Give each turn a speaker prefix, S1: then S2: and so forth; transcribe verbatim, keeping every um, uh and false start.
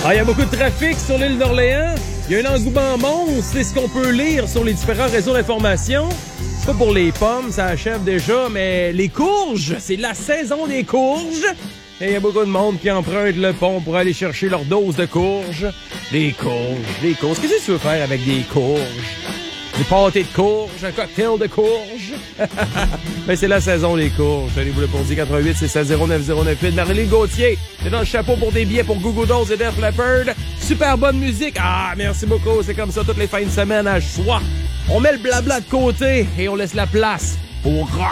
S1: Ah, il y a beaucoup de trafic sur l'île d'Orléans. Il y a un engouement monstre, c'est ce qu'on peut lire sur les différents réseaux d'information. C'est pas pour les pommes, ça achève déjà, mais les courges, c'est la saison des courges. Et il y a beaucoup de monde qui emprunte le pont pour aller chercher leur dose de courges. Des courges, des courges. Qu'est-ce que tu veux faire avec des courges? Du pâté de courges, un cocktail de courges. Mais c'est la saison des courges. Allez-vous le pour dire quatre-vingt-huit, c'est ça, zéro neuf zéro neuf huit. Marilyn Gauthier, c'est dans le chapeau pour des billets pour Goo Goo Dolls et Def Leppard. Super bonne musique. Ah, merci beaucoup. C'est comme ça toutes les fins de semaine à choix. On met le blabla de côté et on laisse la place au rock.